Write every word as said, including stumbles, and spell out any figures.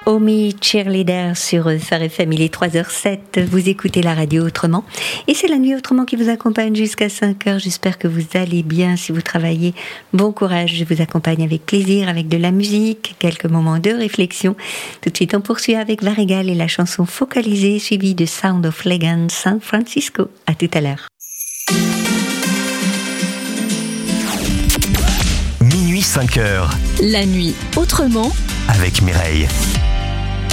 Omi Cheerleader sur Phare F M, il est trois heures sept, vous écoutez la radio autrement et c'est la nuit autrement qui vous accompagne jusqu'à cinq heures. J'espère que vous allez bien. Si vous travaillez, bon courage, je vous accompagne avec plaisir, avec de la musique, quelques moments de réflexion. Tout de suite on poursuit avec Variegal et la chanson Focalisée suivie de Sound of Legend San Francisco. À tout à l'heure. Minuit cinq heures. La nuit autrement avec Mireille.